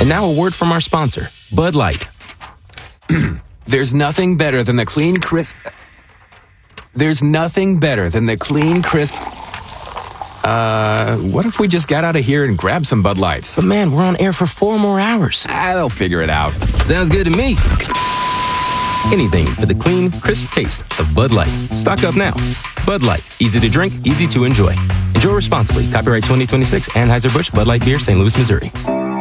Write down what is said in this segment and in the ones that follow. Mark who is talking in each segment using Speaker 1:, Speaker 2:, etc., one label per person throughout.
Speaker 1: And now a word from our sponsor, Bud Light. There's nothing better than the clean, crisp... what if we just got out of here and grabbed some Bud Lights?
Speaker 2: But man, we're on air for 4 more hours.
Speaker 1: They'll figure it out.
Speaker 2: Sounds good to me. Anything for the clean, crisp taste of Bud Light. Stock up now. Bud Light. Easy to drink, easy to enjoy. Enjoy responsibly. Copyright 2026, Anheuser-Busch, Bud Light Beer, St. Louis, Missouri.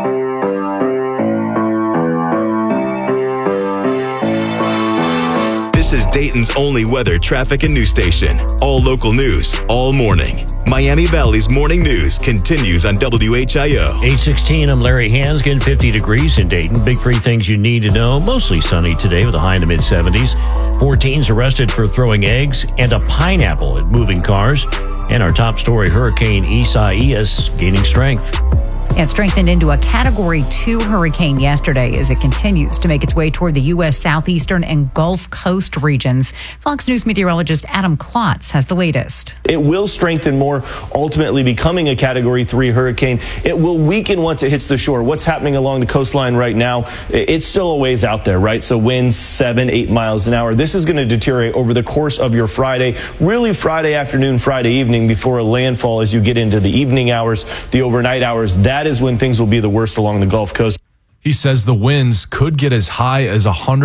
Speaker 3: This is Dayton's only weather, traffic, and news station. All local news, all morning. Miami Valley's morning news continues on WHIO.
Speaker 4: 8:16, I'm Larry Hansgen, 50 degrees in Dayton. Big 3 things you need to know. Mostly sunny today with a high in the mid-70s. 4 teens arrested for throwing eggs and a pineapple at moving cars. And our top story, Hurricane Isaias gaining strength.
Speaker 5: It strengthened into a Category 2 hurricane yesterday as it continues to make its way toward the U.S. southeastern and Gulf Coast regions. Fox News meteorologist Adam Klotz has the latest.
Speaker 6: It will strengthen more, ultimately becoming a Category 3 hurricane. It will weaken once it hits the shore. What's happening along the coastline right now, it's still a ways out there, right? So winds 7-8 miles an hour. This is going to deteriorate over the course of your Friday, really Friday afternoon, Friday evening before a landfall as you get into the evening hours, the overnight hours. That is when things will be the worst along the Gulf Coast.
Speaker 7: He says the winds could get as high as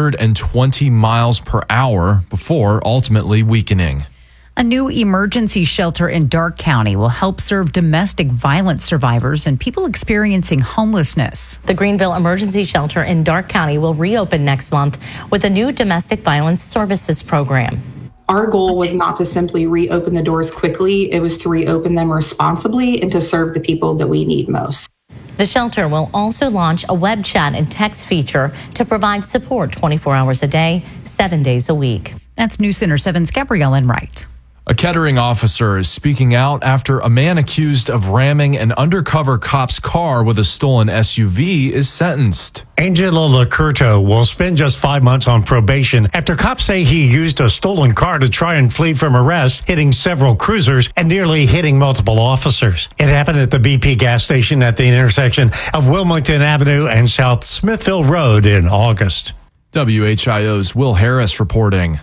Speaker 7: 120 miles per hour before ultimately weakening.
Speaker 5: A new emergency shelter in Darke County will help serve domestic violence survivors and people experiencing homelessness.
Speaker 8: The Greenville Emergency Shelter in Darke County will reopen next month with a new domestic violence services program.
Speaker 9: Our goal was not to simply reopen the doors quickly. It was to reopen them responsibly and to serve the people that we need most.
Speaker 8: The shelter will also launch a web chat and text feature to provide support 24 hours a day, 7 days a week.
Speaker 5: That's News Center 7's Gabrielle Enright.
Speaker 7: A Kettering officer is speaking out after a man accused of ramming an undercover cop's car with a stolen SUV is sentenced.
Speaker 10: Angelo Lacurto will spend just 5 months on probation after cops say he used a stolen car to try and flee from arrest, hitting several cruisers and nearly hitting multiple officers. It happened at the BP gas station at the intersection of Wilmington Avenue and South Smithville Road in August.
Speaker 7: WHIO's Will Harris reporting.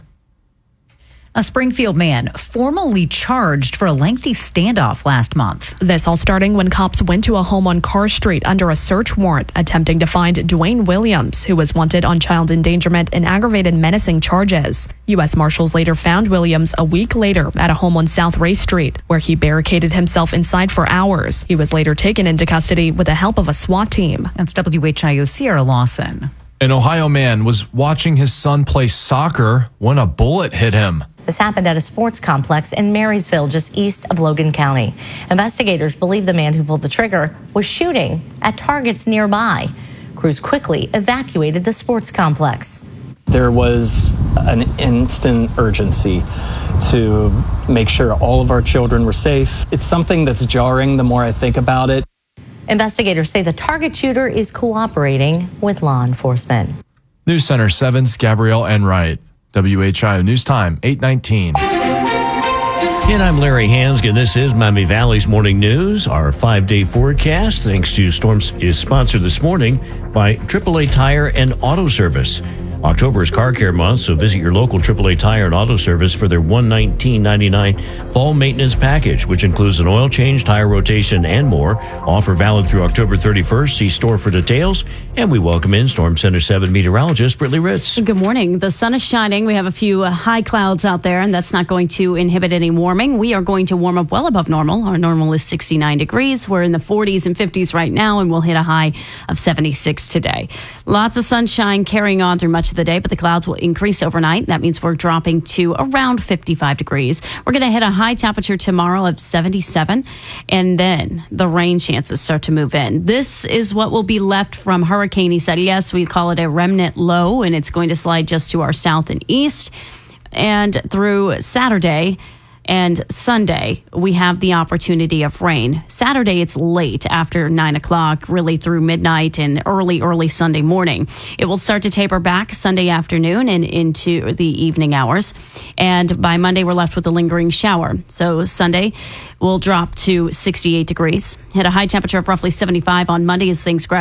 Speaker 5: A Springfield man formally charged for a lengthy standoff last month.
Speaker 11: This all starting when cops went to a home on Carr Street under a search warrant, attempting to find Dwayne Williams, who was wanted on child endangerment and aggravated menacing charges. U.S. Marshals later found Williams a week later at a home on South Ray Street, where he barricaded himself inside for hours. He was later taken into custody with the help of a SWAT team.
Speaker 5: That's WHIO Sierra Lawson.
Speaker 7: An Ohio man was watching his son play soccer when a bullet hit him.
Speaker 8: This happened at a sports complex in Marysville, just east of Logan County. Investigators believe the man who pulled the trigger was shooting at targets nearby. Crews quickly evacuated the sports complex.
Speaker 12: There was an instant urgency to make sure all of our children were safe. It's something that's jarring the more I think about it.
Speaker 8: Investigators say the target shooter is cooperating with law enforcement.
Speaker 7: News Center 7's Gabrielle Enright. WHIO News Time, 8:19.
Speaker 4: And I'm Larry Hansgen. This is Miami Valley's Morning News. Our 5-day forecast, thanks to storms, is sponsored this morning by AAA Tire and Auto Service. October is car care month, so visit your local AAA Tire and Auto Service for their $119.99 fall maintenance package, which includes an oil change, tire rotation, and more. Offer valid through October 31st. See store for details. And we welcome in Storm Center 7 meteorologist Brittany Ritz.
Speaker 13: Good morning. The sun is shining. We have a few high clouds out there, and that's not going to inhibit any warming. We are going to warm up well above normal. Our normal is 69 degrees. We're in the 40s and 50s right now, and we'll hit a high of 76 today. Lots of sunshine carrying on through much of the day, but the clouds will increase overnight. That means we're dropping to around 55 degrees. We're going to hit a high temperature tomorrow of 77, and then the rain chances start to move in. This is what will be left from Hurricane Isaias. We call it a remnant low, and it's going to slide just to our south and east. And through Saturday and Sunday, we have the opportunity of rain. Saturday, it's late after 9 o'clock, really through midnight and early Sunday morning. It will start to taper back Sunday afternoon and into the evening hours. And by Monday, we're left with a lingering shower. So Sunday will drop to 68 degrees, hit a high temperature of roughly 75 on Monday as things gradually